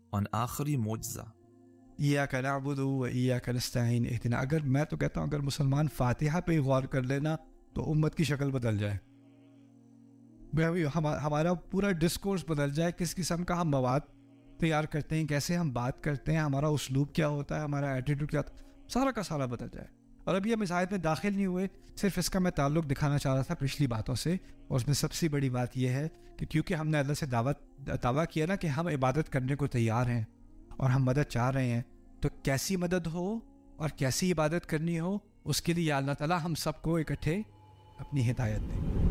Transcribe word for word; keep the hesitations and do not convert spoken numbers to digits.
on आखिरी मोजज़ा, इय्याका नअबुदु व इय्याका नस्तईन इहदिना। अगर मैं तो कहता हूँ अगर मुसलमान फातिहा पे गौर कर लेना तो उम्मत की शक्ल बदल जाए, हम, हमारा पूरा डिस्कोर्स बदल जाए, किस किस्म का हम मवाद तैयार करते हैं, कैसे हम बात करते हैं, हमारा उसलूब क्या होता है, हमारा एटीट्यूड क्या होता है, सारा का सारा बदल जाए। और अभी हम इस आयत में दाखिल नहीं हुए, सिर्फ इसका मैं ताल्लुक दिखाना चाह रहा था पिछली बातों से। और उसमें सबसे बड़ी बात यह है कि क्योंकि हमने अल्लाह से दावत दावा किया ना कि हम इबादत करने को तैयार हैं और हम मदद चाह रहे हैं, तो कैसी मदद हो और कैसी इबादत करनी हो, उसके लिए अल्लाह ताला हम सबको इकट्ठे अपनी हिदायत दें।